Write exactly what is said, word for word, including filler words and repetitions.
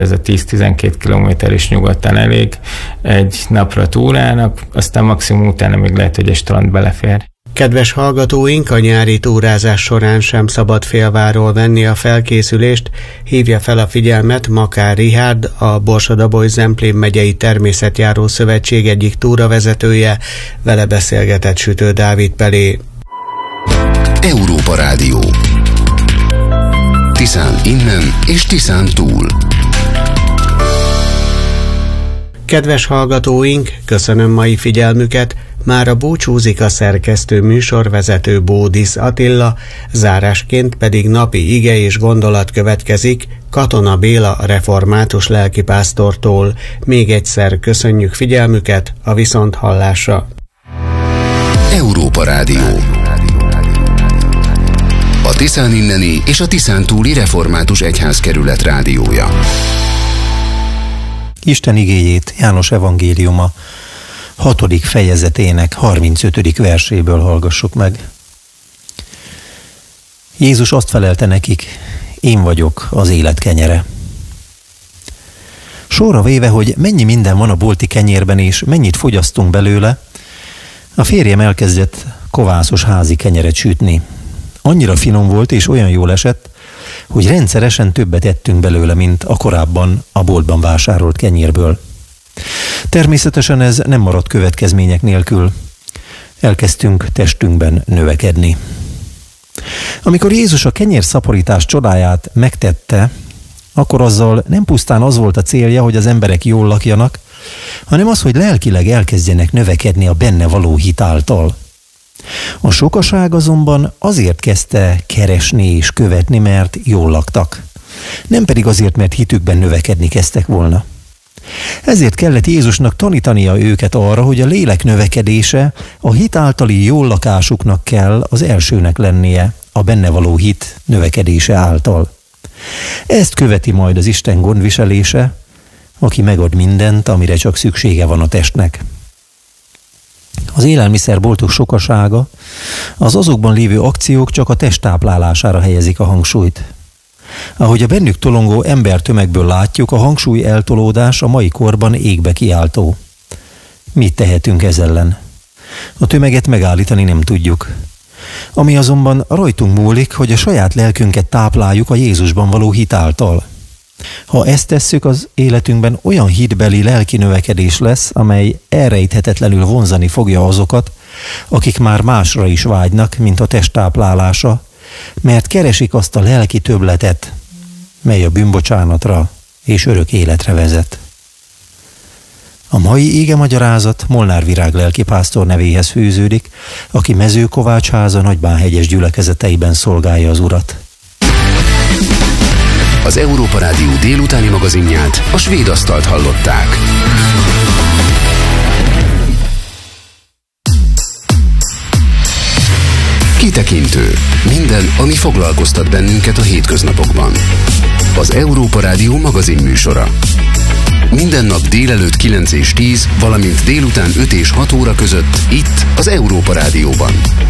Ez a tíz-tizenkét kilométer is nyugodtan elég egy napra túrának, aztán maximum utána még lehet, hogy egy strand belefér. Kedves hallgatóink, a nyári túrázás során sem szabad félváról venni a felkészülést, hívja fel a figyelmet Makár Richárd, a Borsod-Abaúj-Zemplén megyei Természetjáró Szövetség egyik túravezetője, vele beszélgetett Sütő Dávid Pelé. Európa Rádió. Tiszán innen és Tiszán túl. Kedves hallgatóink, köszönöm mai figyelmüket, mára búcsúzik a szerkesztő műsorvezető Bódisz Attila, zárásként pedig napi ige és gondolat következik Katona Béla református lelkipásztortól. Még egyszer köszönjük figyelmüket, a viszonthallásra. Európa Rádió. A Tiszán inneni és a Tiszán túli református egyházkerület rádiója. Isten igéjét János evangéliuma hatodik fejezetének harmincötödik verséből hallgassuk meg. Jézus azt felelte nekik, én vagyok az élet kenyere. Sorra véve, hogy mennyi minden van a bolti kenyérben és mennyit fogyasztunk belőle, a férjem elkezdett kovászos házi kenyeret sütni. Annyira finom volt és olyan jól esett, hogy rendszeresen többet ettünk belőle, mint a korábban a boltban vásárolt kenyérből. Természetesen ez nem maradt következmények nélkül. Elkezdtünk testünkben növekedni. Amikor Jézus a kenyérszaporítás csodáját megtette, akkor azzal nem pusztán az volt a célja, hogy az emberek jól lakjanak, hanem az, hogy lelkileg elkezdjenek növekedni a benne való hit által. A sokaság azonban azért kezdte keresni és követni, mert jól laktak. Nem pedig azért, mert hitükben növekedni kezdtek volna. Ezért kellett Jézusnak tanítania őket arra, hogy a lélek növekedése a hit általi jól lakásuknak kell az elsőnek lennie, a benne való hit növekedése által. Ezt követi majd az Isten gondviselése, aki megad mindent, amire csak szüksége van a testnek. Az élelmiszerboltok sokasága, az azokban lévő akciók csak a test táplálására helyezik a hangsúlyt. Ahogy a bennük tolongó embertömegből látjuk, a hangsúly eltolódás a mai korban égbe kiáltó. Mit tehetünk ez ellen? A tömeget megállítani nem tudjuk. Ami azonban rajtunk múlik, hogy a saját lelkünket tápláljuk a Jézusban való hit által. Ha ezt tesszük, az életünkben olyan hitbeli lelki növekedés lesz, amely elrejthetetlenül vonzani fogja azokat, akik már másra is vágynak, mint a test táplálása, mert keresik azt a lelki többletet, mely a bűnbocsánatra és örök életre vezet. A mai igemagyarázat Molnár Virág lelkipásztor nevéhez fűződik, aki Mezőkovácsháza Nagybánhegyes gyülekezeteiben szolgálja az Urat. Az Európa Rádió délutáni magazinját, a Svéd Asztalt hallották. Kitekintő. Minden, ami foglalkoztat bennünket a hétköznapokban. Az Európa Rádió magazin műsora. Minden nap délelőtt kilenc és tíz, valamint délután öt és hat óra között itt az Európa Rádióban.